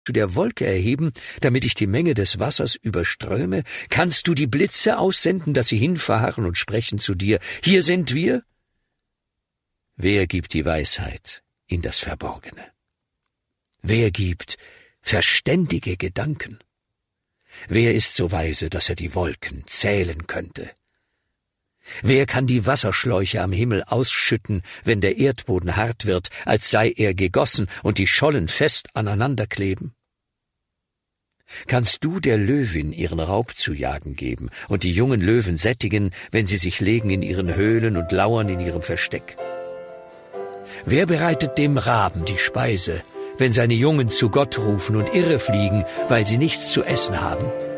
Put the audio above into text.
zu der Wolke erheben, damit ich die Menge des Wassers überströme? Kannst du die Blitze aussenden, dass sie hinfahren und sprechen zu dir: Hier sind wir? Wer gibt die Weisheit in das Verborgene? Wer gibt verständige Gedanken? Wer ist so weise, dass er die Wolken zählen könnte? Wer kann die Wasserschläuche am Himmel ausschütten, wenn der Erdboden hart wird, als sei er gegossen und die Schollen fest aneinanderkleben? Kannst du der Löwin ihren Raub zu jagen geben und die jungen Löwen sättigen, wenn sie sich legen in ihren Höhlen und lauern in ihrem Versteck? Wer bereitet dem Raben die Speise, wenn seine Jungen zu Gott rufen und irrefliegen, weil sie nichts zu essen haben?